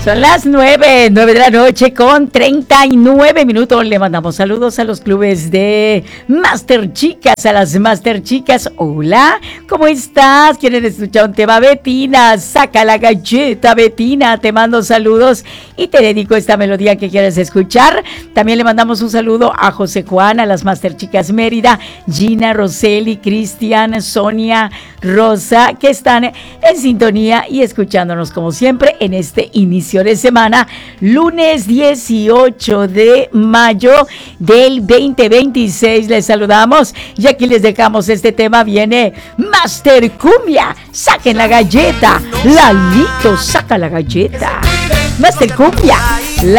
Son las 9 de la noche con 39 minutos. Le mandamos saludos a los clubes de Master Chicas, a las Master Chicas. Hola, ¿cómo estás? ¿Quieren escuchar un tema? Betina, saca la galleta, Betina. Te mando saludos y te dedico esta melodía que quieres escuchar. También le mandamos un saludo a José Juan, a las Master Chicas Mérida, Gina, Roseli, Cristian, Sonia, Rosa, que están en sintonía y escuchándonos como siempre en este inicio de semana, lunes 18 de mayo del 2026. Les saludamos y aquí les dejamos este tema. Viene Master Cumbia, saquen la galleta. Lalito, saca la galleta. Master Cumbia.